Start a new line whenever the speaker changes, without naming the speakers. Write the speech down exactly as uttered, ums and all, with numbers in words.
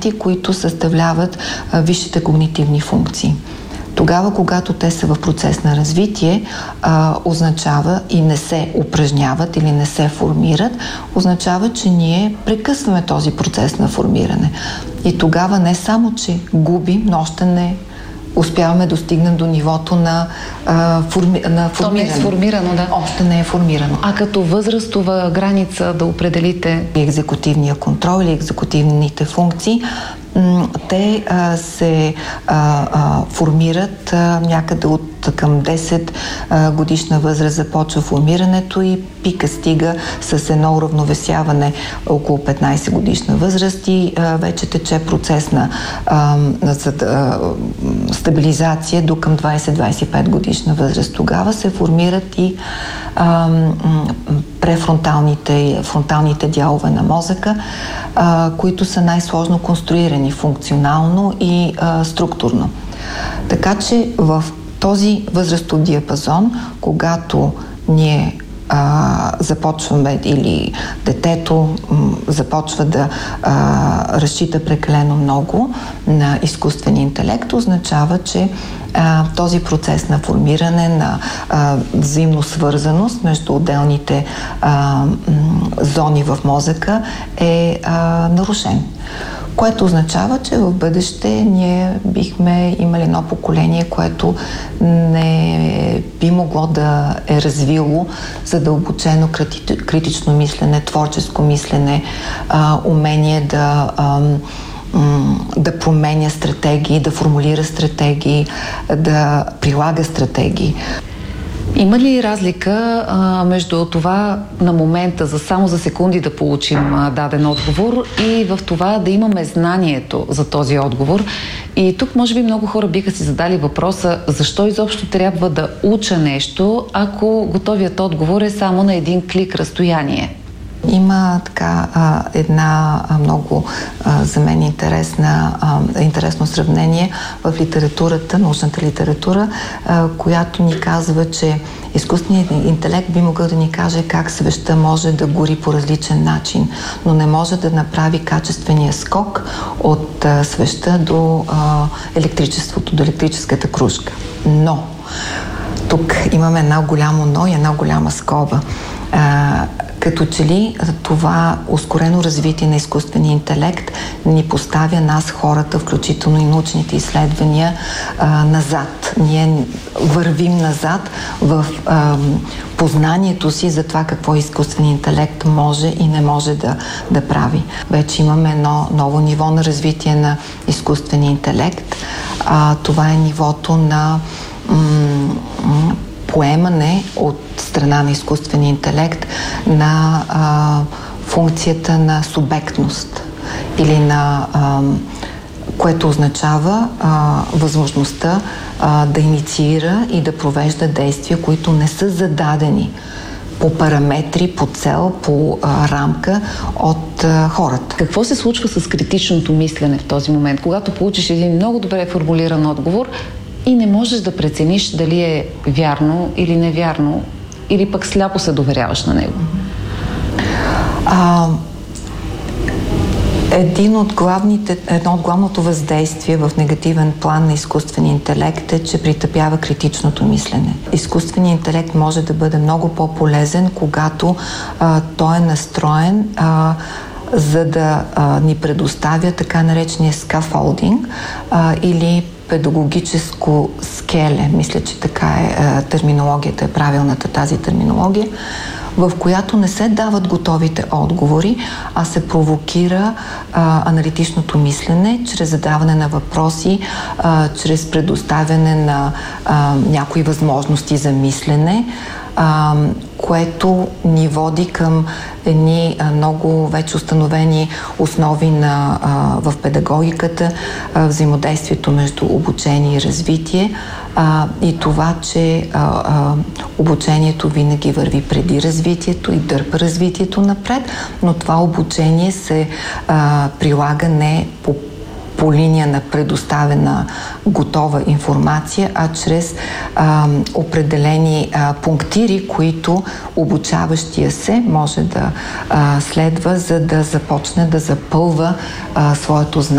елементи, които съставляват а, висшите когнитивни функции. Тогава, когато те са в процес на развитие, а, означава и не се упражняват или не се формират, означава, че ние прекъсваме този процес на формиране. И тогава не само, че губим, но още не успяваме да достигнем до нивото на, а, форми, на формиране.
То не е сформирано, да.
Още не е формирано.
А като възрастова граница да определите?
Екзекутивния контрол или екзекутивните функции, те а, се а, а, формират а, някъде от към десет а, годишна възраст започва формирането и пика стига с едно уравновесяване около петнайсет годишна възраст и а, вече тече процес на а, за, а, стабилизация до към двайсет до двайсет и пет годишна възраст. Тогава се формират и а, префронталните фронталните дялове на мозъка, а, които са най-сложно конструирани функционално и а, структурно. Така че в този възрастов диапазон, когато ние а, започваме или детето м, започва да а, разчита прекалено много на изкуствен интелект, означава, че а, този процес на формиране на а, взаимно свързаност между отделните а, м, зони в мозъка е а, нарушен. Което означава, че в бъдеще ние бихме имали едно поколение, което не би могло да е развило задълбочено критично мислене, творческо мислене, а, умение да, а, да променя стратегии, да формулира стратегии, да прилага стратегии.
Има ли разлика а, между това на момента за само за секунди да получим а, даден отговор и в това да имаме знанието за този отговор? И тук може би много хора биха си задали въпроса защо изобщо трябва да уча нещо, ако готовият отговор е само на един клик разстояние?
Има така а, една а, много а, за мен интересна, а, интересно сравнение в литературата, научната литература, а, която ни казва, че изкуственият интелект би могъл да ни каже как свещта може да гори по различен начин, но не може да направи качествения скок от а, свещта до а, електричеството, до електрическата кружка. Но тук имаме едно голямо но и една голяма скоба. А, Като че ли това ускорено развитие на изкуствения интелект ни поставя нас, хората, включително и научните изследвания, а, назад. Ние вървим назад в а, познанието си за това какво изкуственият интелект може и не може да, да прави. Вече имаме едно ново ниво на развитие на изкуствения интелект. А, това е нивото на м- м- поемане от страна на изкуствения интелект на а, функцията на субектност или на а, което означава а, възможността а, да инициира и да провежда действия, които не са зададени по параметри, по цел, по а, рамка от а, хората.
Какво се случва с критичното мислене в този момент, когато получиш един много добре формулиран отговор и не можеш да прецениш дали е вярно или невярно, или пък сляпо се доверяваш на него?
А, един от главните, едно от главното въздействие в негативен план на изкуствения интелект е, че притъпява критичното мислене. Изкуственият интелект може да бъде много по-полезен, когато а, той е настроен а, за да а, ни предоставя така наречения скафолдинг а, или педагогическо скеле, мисля, че така е, е терминологията, е правилната тази терминология, в която не се дават готовите отговори, а се провокира а, аналитичното мислене чрез задаване на въпроси, а, чрез предоставяне на а, някои възможности за мислене, а, което ни води към едни а, много вече установени основи на, а, в педагогиката, а, взаимодействието между обучение и развитие а, и това, че а, а, обучението винаги върви преди развитието и дърпа развитието напред, но това обучение се а, прилага не по по линия на предоставена готова информация, а чрез а, определени а, пунктири, които обучаващия се може да а, следва, за да започне да запълва а, своето знание.